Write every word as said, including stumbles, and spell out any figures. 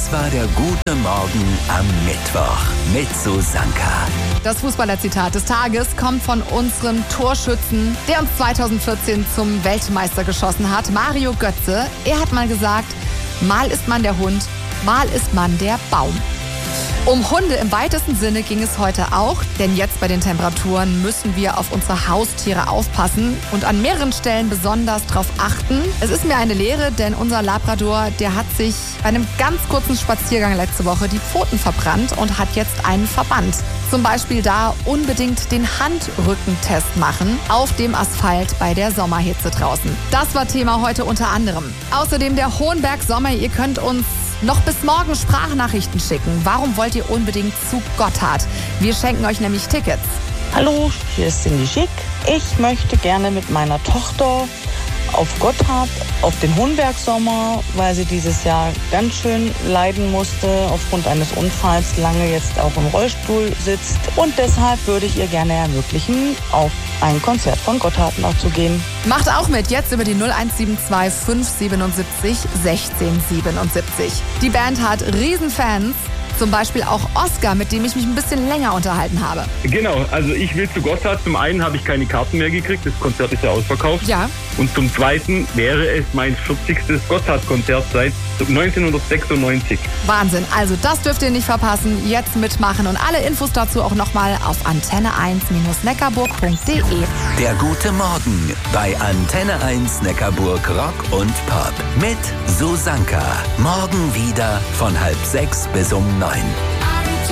Das war der gute Morgen am Mittwoch mit Susanka. Das Fußballerzitat des Tages kommt von unserem Torschützen, der uns zweitausendvierzehn zum Weltmeister geschossen hat, Mario Götze. Er hat mal gesagt, mal ist man der Hund, mal ist man der Baum. Um Hunde im weitesten Sinne ging es heute auch, denn jetzt bei den Temperaturen müssen wir auf unsere Haustiere aufpassen und an mehreren Stellen besonders darauf achten. Es ist mir eine Lehre, denn unser Labrador, der hat sich bei einem ganz kurzen Spaziergang letzte Woche die Pfoten verbrannt und hat jetzt einen Verband. Zum Beispiel da unbedingt den Handrückentest machen auf dem Asphalt bei der Sommerhitze draußen. Das war Thema heute unter anderem. Außerdem der Hohenberg Sommer, ihr könnt uns noch bis morgen Sprachnachrichten schicken. Warum wollt ihr unbedingt zu Gotthard? Wir schenken euch nämlich Tickets. Hallo, hier ist Cindy Schick. Ich möchte gerne mit meiner Tochter auf Gotthard, auf den Hohenberg-Sommer, weil sie dieses Jahr ganz schön leiden musste, aufgrund eines Unfalls lange jetzt auch im Rollstuhl sitzt. Und deshalb würde ich ihr gerne ermöglichen, auf ein Konzert von Gotthard noch zu gehen. Macht auch mit, jetzt über die null eins sieben zwei fünf sieben sieben sechzehn siebenundsiebzig. Die Band hat Riesenfans. Zum Beispiel auch Oscar, mit dem ich mich ein bisschen länger unterhalten habe. Genau, also ich will zu Gotthard. Zum einen habe ich keine Karten mehr gekriegt, das Konzert ist ja ausverkauft. Ja. Und zum zweiten wäre es mein vierzigstes Gotthard-Konzert seit neunzehnhundertsechsundneunzig. Wahnsinn, also das dürft ihr nicht verpassen. Jetzt mitmachen und alle Infos dazu auch nochmal auf antenne eins neckarburg punkt de. Der gute Morgen bei Antenne eins Neckarburg Rock und Pop mit Susanka. Morgen wieder von halb sechs bis um neun.